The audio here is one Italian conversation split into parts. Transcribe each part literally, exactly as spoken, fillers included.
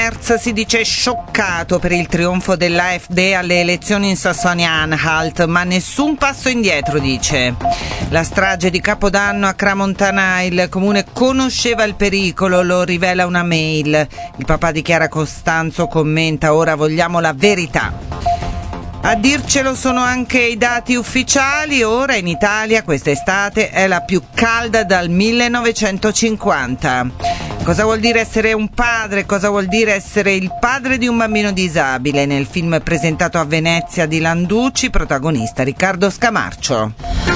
Merz si dice scioccato per il trionfo dell'AfD alle elezioni in Sassonia-Anhalt, ma nessun passo indietro, dice. La strage di Capodanno a Crans-Montana, il comune conosceva il pericolo, lo rivela una mail. Il papà di Chiara Costanzo commenta: ora vogliamo la verità. A dircelo sono anche i dati ufficiali. Ora in Italia quest'estate è la più calda dal millenovecentocinquanta. Cosa vuol dire essere un padre? Cosa vuol dire essere il padre di un bambino disabile? Nel film presentato a Venezia di Landucci, protagonista Riccardo Scamarcio.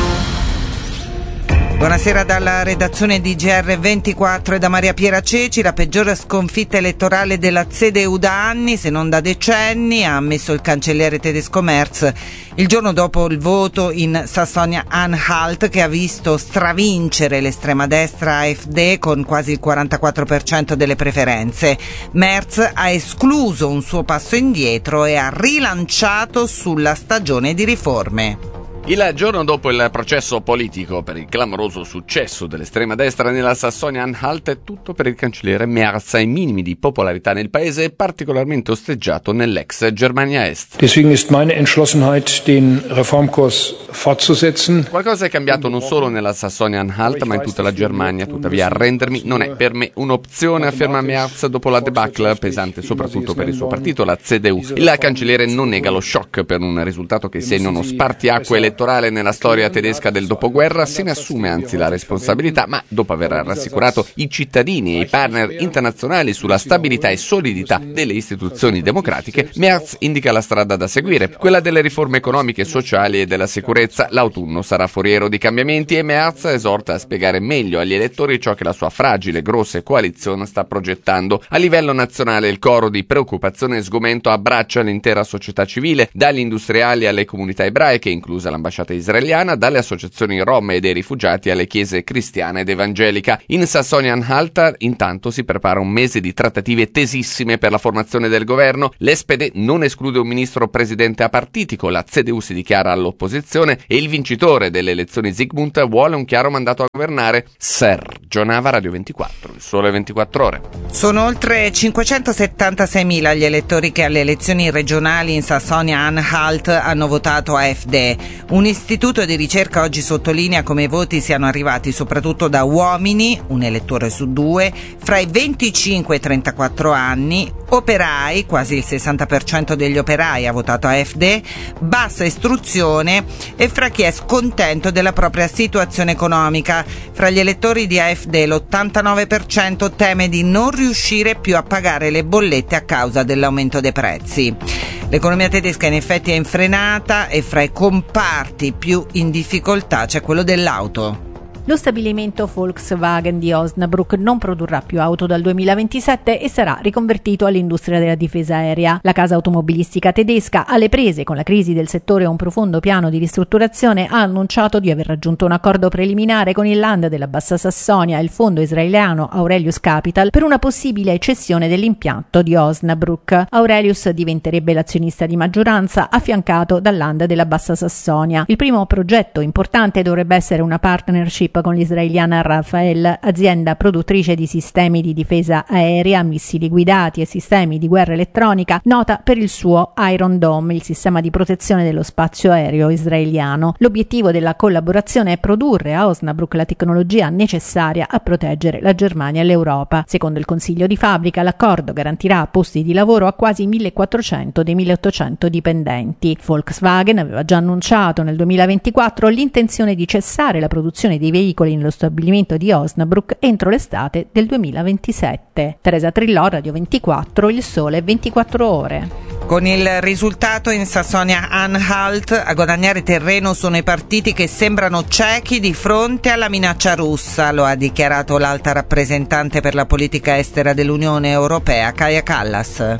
Buonasera dalla redazione di G R ventiquattro e da Maria Piera Ceci. La peggiore sconfitta elettorale della C D U da anni, se non da decenni, ha ammesso il cancelliere tedesco Merz il giorno dopo il voto in Sassonia-Anhalt, che ha visto stravincere l'estrema destra AfD con quasi il quarantaquattro per cento delle preferenze. Merz ha escluso un suo passo indietro e ha rilanciato sulla stagione di riforme. Il giorno dopo il processo politico per il clamoroso successo dell'estrema destra nella Sassonia-Anhalt è tutto per il cancelliere Merz, ai minimi di popolarità nel paese e particolarmente osteggiato nell'ex Germania Est. Deswegen ist meine Entschlossenheit, den Reformkurs fortzusetzen. Qualcosa è cambiato non solo nella Sassonia-Anhalt ma in tutta la Germania, tuttavia arrendermi non è per me un'opzione, afferma Merz dopo la debacle pesante soprattutto per il suo partito, la C D U. Il cancelliere non nega lo shock per un risultato che segna uno spartiacque elettorale nella storia tedesca del dopoguerra, se ne assume anzi la responsabilità, ma dopo aver rassicurato i cittadini e i partner internazionali sulla stabilità e solidità delle istituzioni democratiche, Merz indica la strada da seguire, quella delle riforme economiche, sociali e della sicurezza. L'autunno sarà foriero di cambiamenti e Merz esorta a spiegare meglio agli elettori ciò che la sua fragile, grossa coalizione sta progettando. A livello nazionale il coro di preoccupazione e sgomento abbraccia l'intera società civile, dagli industriali alle comunità ebraiche, inclusa l'ambasciata israeliana, dalle associazioni rom e dei rifugiati alle chiese cristiana ed evangelica. In Sassonia-Anhalt intanto si prepara un mese di trattative tesissime per la formazione del governo. L'S P D non esclude un ministro presidente apartitico, la C D U si dichiara all'opposizione e il vincitore delle elezioni Zygmunt vuole un chiaro mandato a governare. Sergio Nava, Radio ventiquattro, il Sole ventiquattro Ore. Sono oltre cinquecentosettantaseimila gli elettori che alle elezioni regionali in Sassonia-Anhalt hanno votato AfD. Un istituto di ricerca oggi sottolinea come i voti siano arrivati soprattutto da uomini, un elettore su due, fra i venticinque e i trentaquattro anni, operai, quasi il sessanta per cento degli operai ha votato AfD, bassa istruzione e fra chi è scontento della propria situazione economica. Fra gli elettori di AfD l'ottantanove per cento teme di non riuscire più a pagare le bollette a causa dell'aumento dei prezzi. L'economia tedesca in effetti è infrenata e fra i comparti più in difficoltà c'è quello dell'auto. Lo stabilimento Volkswagen di Osnabrück non produrrà più auto dal duemilaventisette e sarà riconvertito all'industria della difesa aerea. La casa automobilistica tedesca, alle prese con la crisi del settore e un profondo piano di ristrutturazione, ha annunciato di aver raggiunto un accordo preliminare con il Land della Bassa Sassonia e il fondo israeliano Aurelius Capital per una possibile cessione dell'impianto di Osnabrück. Aurelius diventerebbe l'azionista di maggioranza, affiancato dal Land della Bassa Sassonia. Il primo progetto importante dovrebbe essere una partnership con l'israeliana Rafael, azienda produttrice di sistemi di difesa aerea, missili guidati e sistemi di guerra elettronica, nota per il suo Iron Dome, il sistema di protezione dello spazio aereo israeliano. L'obiettivo della collaborazione è produrre a Osnabrück la tecnologia necessaria a proteggere la Germania e l'Europa. Secondo il consiglio di fabbrica, l'accordo garantirà posti di lavoro a quasi millequattrocento dei milleottocento dipendenti. Volkswagen aveva già annunciato nel duemilaventiquattro l'intenzione di cessare la produzione dei veicoli nello stabilimento di Osnabrück entro l'estate del duemilaventisette. Teresa Trillò, Radio ventiquattro, il Sole ventiquattro Ore. Con il risultato in Sassonia-Anhalt a guadagnare terreno sono i partiti che sembrano ciechi di fronte alla minaccia russa, lo ha dichiarato l'alta rappresentante per la politica estera dell'Unione Europea, Kaja Kallas.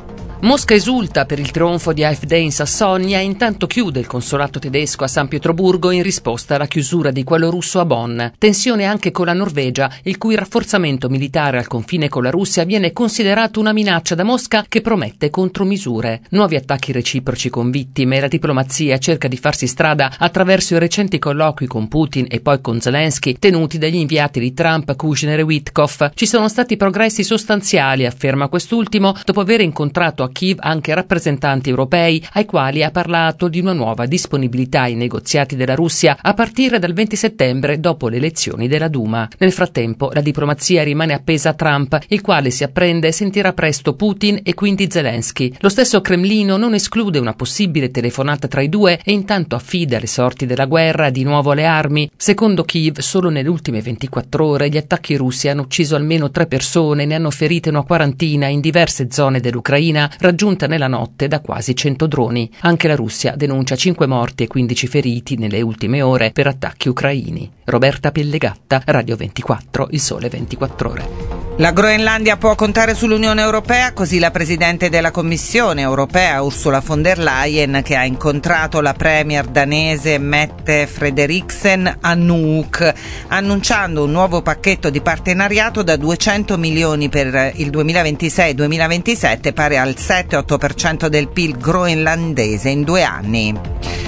Mosca esulta per il trionfo di AfD in Sassonia e intanto chiude il consolato tedesco a San Pietroburgo in risposta alla chiusura di quello russo a Bonn. Tensione anche con la Norvegia, il cui rafforzamento militare al confine con la Russia viene considerato una minaccia da Mosca che promette contromisure. Nuovi attacchi reciproci con vittime. La diplomazia cerca di farsi strada attraverso i recenti colloqui con Putin e poi con Zelensky tenuti dagli inviati di Trump, Kushner e Witkoff. Ci sono stati progressi sostanziali, afferma quest'ultimo, dopo aver incontrato a Kiev anche rappresentanti europei ai quali ha parlato di una nuova disponibilità ai negoziati della Russia a partire dal venti settembre dopo le elezioni della Duma. Nel frattempo la diplomazia rimane appesa a Trump, il quale si apprende sentirà presto Putin e quindi Zelensky. Lo stesso Cremlino non esclude una possibile telefonata tra i due e intanto affida le sorti della guerra di nuovo alle armi. Secondo Kiev, solo nelle ultime ventiquattro ore gli attacchi russi hanno ucciso almeno tre persone, ne hanno ferite una quarantina in diverse zone dell'Ucraina, raggiunta nella notte da quasi cento droni. Anche la Russia denuncia cinque morti e quindici feriti nelle ultime ore per attacchi ucraini. Roberta Pellegatta, Radio ventiquattro, Il Sole ventiquattro Ore. La Groenlandia può contare sull'Unione Europea, così la Presidente della Commissione Europea Ursula von der Leyen, che ha incontrato la Premier danese Mette Frederiksen a Nuuk, annunciando un nuovo pacchetto di partenariato da duecento milioni per il duemilaventisei duemilaventisette, pari al sette otto per cento del P I L groenlandese in due anni.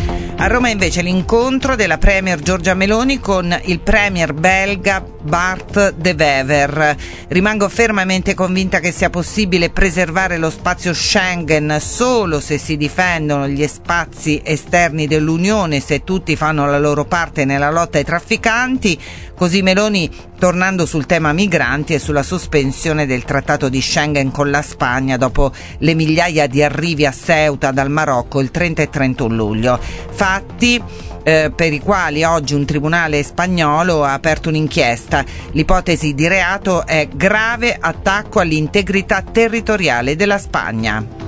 A Roma invece l'incontro della Premier Giorgia Meloni con il Premier belga Bart De Wever. Rimango fermamente convinta che sia possibile preservare lo spazio Schengen solo se si difendono gli spazi esterni dell'Unione, se tutti fanno la loro parte nella lotta ai trafficanti. Così Meloni, tornando sul tema migranti e sulla sospensione del trattato di Schengen con la Spagna dopo le migliaia di arrivi a Ceuta dal Marocco il trenta e trentuno luglio. Fatti eh, per i quali oggi un tribunale spagnolo ha aperto un'inchiesta. L'ipotesi di reato è grave attacco all'integrità territoriale della Spagna.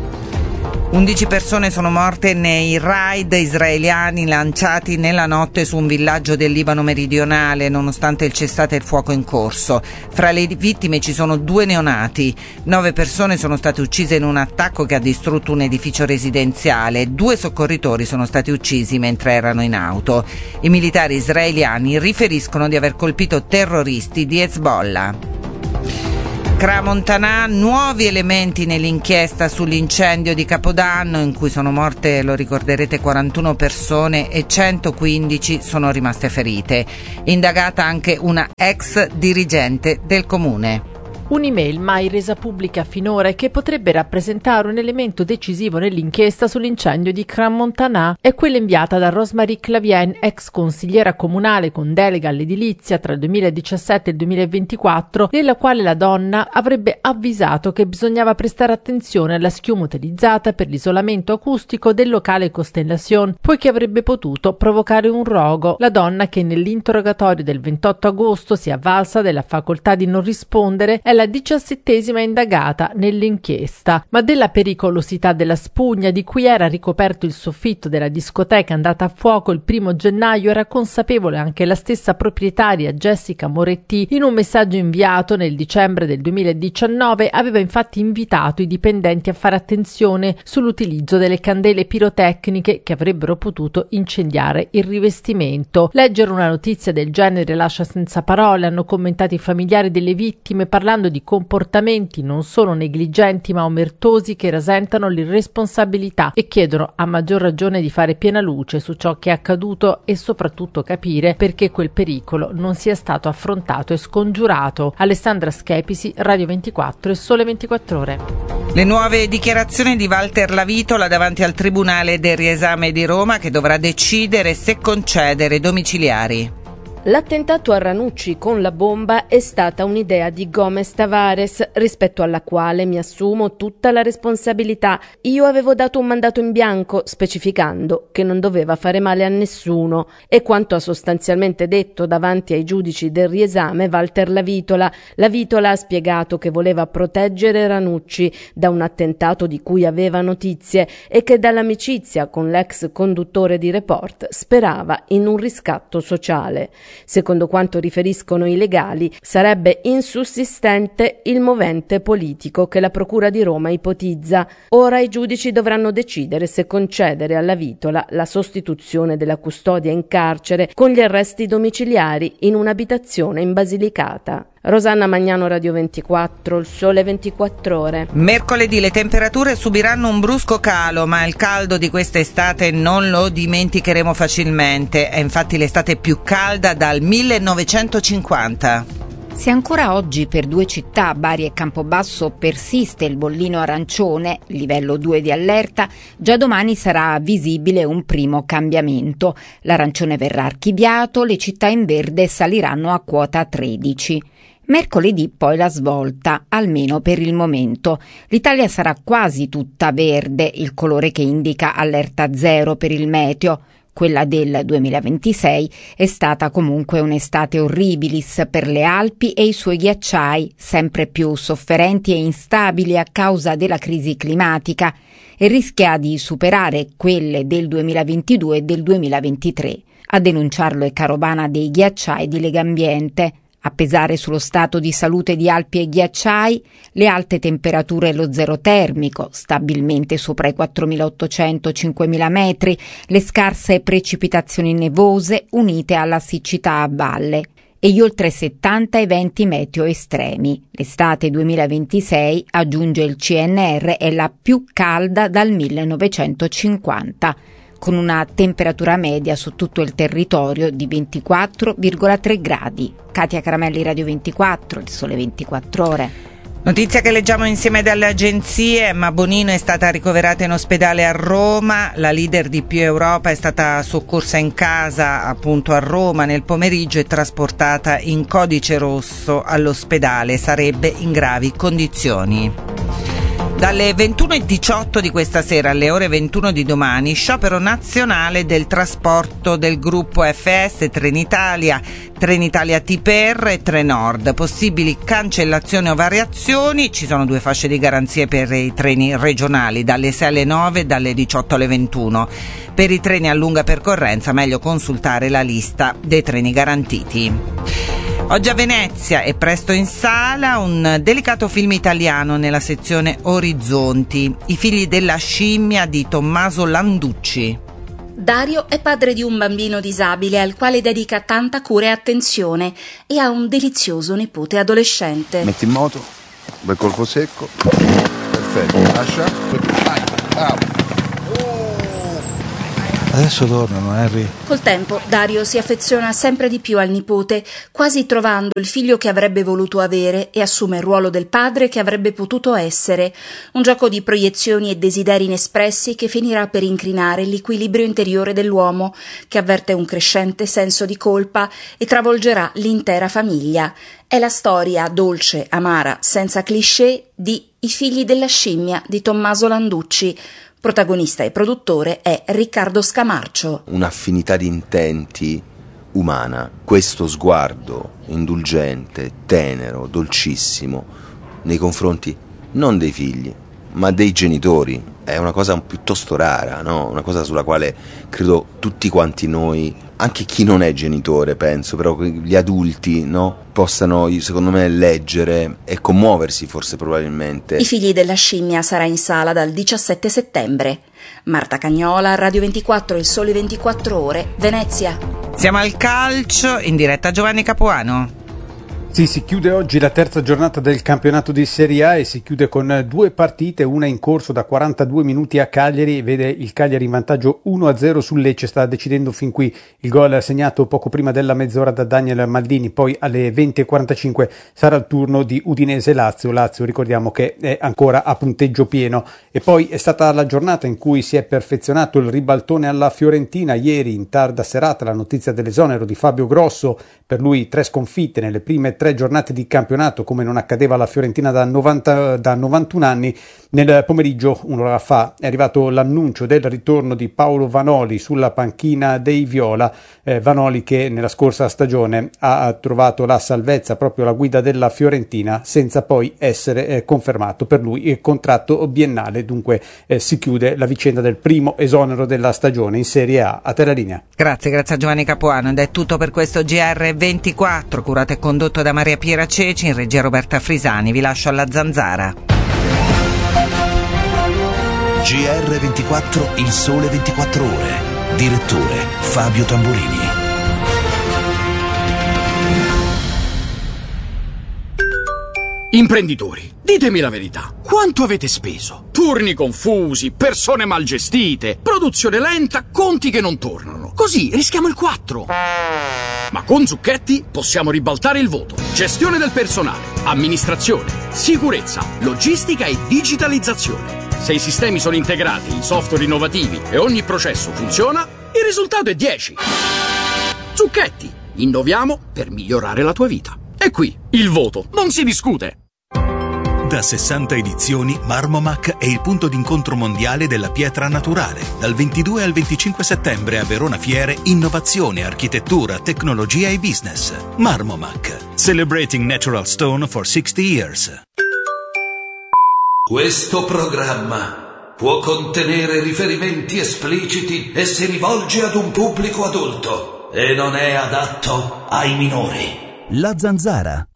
undici persone sono morte nei raid israeliani lanciati nella notte su un villaggio del Libano meridionale, nonostante il cessate il fuoco in corso. Fra le vittime ci sono due neonati. Nove persone sono state uccise in un attacco che ha distrutto un edificio residenziale. Due soccorritori sono stati uccisi mentre erano in auto. I militari israeliani riferiscono di aver colpito terroristi di Hezbollah. Crans-Montana, nuovi elementi nell'inchiesta sull'incendio di Capodanno in cui sono morte, lo ricorderete, quarantuno persone e centoquindici sono rimaste ferite. Indagata anche una ex dirigente del comune. Un'email mai resa pubblica finora e che potrebbe rappresentare un elemento decisivo nell'inchiesta sull'incendio di Crans-Montana è quella inviata da Rosemarie Clavien, ex consigliera comunale con delega all'edilizia tra il duemiladiciassette e il duemilaventiquattro, nella quale la donna avrebbe avvisato che bisognava prestare attenzione alla schiuma utilizzata per l'isolamento acustico del locale Constellation, poiché avrebbe potuto provocare un rogo. La donna, che nell'interrogatorio del ventotto agosto si è avvalsa della facoltà di non rispondere, è la diciassettesima indagata nell'inchiesta, ma della pericolosità della spugna di cui era ricoperto il soffitto della discoteca andata a fuoco il primo gennaio era consapevole anche la stessa proprietaria Jessica Moretti. In un messaggio inviato nel dicembre del duemiladiciannove aveva infatti invitato i dipendenti a fare attenzione sull'utilizzo delle candele pirotecniche che avrebbero potuto incendiare il rivestimento. Leggere una notizia del genere lascia senza parole, hanno commentato i familiari delle vittime, parlando di comportamenti non solo negligenti ma omertosi che rasentano l'irresponsabilità, e chiedono a maggior ragione di fare piena luce su ciò che è accaduto e soprattutto capire perché quel pericolo non sia stato affrontato e scongiurato. Alessandra Schepisi, Radio ventiquattro e Sole ventiquattro Ore. Le nuove dichiarazioni di Walter Lavitola davanti al Tribunale del Riesame di Roma, che dovrà decidere se concedere domiciliari. L'attentato a Ranucci con la bomba è stata un'idea di Gomez Tavares, rispetto alla quale mi assumo tutta la responsabilità. Io avevo dato un mandato in bianco, specificando che non doveva fare male a nessuno. E quanto ha sostanzialmente detto davanti ai giudici del riesame Walter Lavitola. Lavitola ha spiegato che voleva proteggere Ranucci da un attentato di cui aveva notizie e che dall'amicizia con l'ex conduttore di Report sperava in un riscatto sociale. Secondo quanto riferiscono i legali, sarebbe insussistente il movente politico che la Procura di Roma ipotizza. Ora i giudici dovranno decidere se concedere alla Vitola la sostituzione della custodia in carcere con gli arresti domiciliari in un'abitazione in Basilicata. Rosanna Magnano, Radio ventiquattro, Il Sole ventiquattro Ore. Mercoledì le temperature subiranno un brusco calo, ma il caldo di quest'estate non lo dimenticheremo facilmente. È infatti l'estate più calda dal millenovecentocinquanta. Se ancora oggi per due città, Bari e Campobasso, persiste il bollino arancione, livello due di allerta, già domani sarà visibile un primo cambiamento. L'arancione verrà archiviato, le città in verde saliranno a quota tredici. Mercoledì poi la svolta, almeno per il momento. L'Italia sarà quasi tutta verde, il colore che indica allerta zero per il meteo. Quella del duemilaventisei è stata comunque un'estate horribilis per le Alpi e i suoi ghiacciai, sempre più sofferenti e instabili a causa della crisi climatica, e rischia di superare quelle del duemilaventidue e del duemilaventitré. A denunciarlo è Carovana dei Ghiacciai di Legambiente. A pesare sullo stato di salute di Alpi e ghiacciai, le alte temperature e lo zero termico, stabilmente sopra i quattromilaottocento cinquemila metri, le scarse precipitazioni nevose unite alla siccità a valle e gli oltre settanta eventi meteo estremi. L'estate duemilaventisei, aggiunge il C N R, è la più calda dal millenovecentocinquanta. Con una temperatura media su tutto il territorio di ventiquattro virgola tre gradi. Katia Caramelli, Radio ventiquattro, Il Sole ventiquattro Ore. Notizia che leggiamo insieme dalle agenzie. Emma Bonino è stata ricoverata in ospedale a Roma. La leader di Più Europa è stata soccorsa in casa appunto a Roma nel pomeriggio e trasportata in codice rosso all'ospedale. Sarebbe in gravi condizioni. Dalle ventuno e diciotto di questa sera alle ore ventuno di domani, sciopero nazionale del trasporto del gruppo F S, Trenitalia, Trenitalia T P R e Trenord. Possibili cancellazioni o variazioni, ci sono due fasce di garanzie per i treni regionali, dalle sei alle nove e dalle diciotto alle ventuno. Per i treni a lunga percorrenza meglio consultare la lista dei treni garantiti. Oggi a Venezia e presto in sala un delicato film italiano nella sezione Orizzonti, I figli della scimmia di Tommaso Landucci. Dario è padre di un bambino disabile al quale dedica tanta cura e attenzione e ha un delizioso nipote adolescente. Metti in moto, bel colpo secco, perfetto, lascia, vai, bravo. Adesso tornano, Harry. Col tempo Dario si affeziona sempre di più al nipote, quasi trovando il figlio che avrebbe voluto avere, e assume il ruolo del padre che avrebbe potuto essere. Un gioco di proiezioni e desideri inespressi che finirà per incrinare l'equilibrio interiore dell'uomo, che avverte un crescente senso di colpa e travolgerà l'intera famiglia. È la storia dolce, amara, senza cliché di I figli della scimmia di Tommaso Landucci. Protagonista e produttore è Riccardo Scamarcio. Un'affinità di intenti umana, questo sguardo indulgente, tenero, dolcissimo nei confronti non dei figli, ma dei genitori. È una cosa piuttosto rara, no? Una cosa sulla quale credo tutti quanti noi, anche chi non è genitore, penso, però gli adulti, no? Possano, secondo me, leggere e commuoversi, forse probabilmente. I figli della scimmia sarà in sala dal diciassette settembre. Marta Cagnola, Radio ventiquattro, Il Sole ventiquattro Ore, Venezia. Siamo al calcio, in diretta Giovanni Capuano. Sì, si chiude oggi la terza giornata del campionato di Serie A e si chiude con due partite, una in corso da quarantadue minuti a Cagliari, vede il Cagliari in vantaggio uno a zero sul Lecce, sta decidendo fin qui il gol segnato poco prima della mezz'ora da Daniel Maldini, poi alle venti e quarantacinque sarà il turno di Udinese-Lazio, Lazio ricordiamo che è ancora a punteggio pieno, e poi è stata la giornata in cui si è perfezionato il ribaltone alla Fiorentina, ieri in tarda serata la notizia dell'esonero di Fabio Grosso, per lui tre sconfitte nelle prime tre giornate di campionato, come non accadeva alla Fiorentina da, novanta, da novantuno anni. Nel pomeriggio, un'ora fa, è arrivato l'annuncio del ritorno di Paolo Vanoli sulla panchina dei Viola. Eh, Vanoli che nella scorsa stagione ha trovato la salvezza proprio alla guida della Fiorentina senza poi essere eh, confermato per lui il contratto biennale. Dunque eh, si chiude la vicenda del primo esonero della stagione in Serie A. A te la linea. Grazie, grazie a Giovanni Capuano. Ed è tutto per questo G R ventiquattro, curato e condotto da Maria Piera Ceci, in regia Roberta Frisani. Vi lascio alla Zanzara. G R ventiquattro, il sole ventiquattro ore. Direttore Fabio Tamburini. Imprenditori, ditemi la verità. Quanto avete speso? Turni confusi, persone mal gestite, produzione lenta, conti che non tornano. Così rischiamo il quattro. Ma con Zucchetti possiamo ribaltare il voto. Gestione del personale, amministrazione, sicurezza, logistica e digitalizzazione. Se i sistemi sono integrati in software innovativi e ogni processo funziona, il risultato è dieci. Zucchetti, innoviamo per migliorare la tua vita. E qui, il voto, non si discute. Da sessanta edizioni, Marmomac è il punto d'incontro mondiale della pietra naturale. Dal ventidue al venticinque settembre a Verona Fiere, innovazione, architettura, tecnologia e business. Marmomac, celebrating natural stone for sixty years. Questo programma può contenere riferimenti espliciti e si rivolge ad un pubblico adulto e non è adatto ai minori. La Zanzara.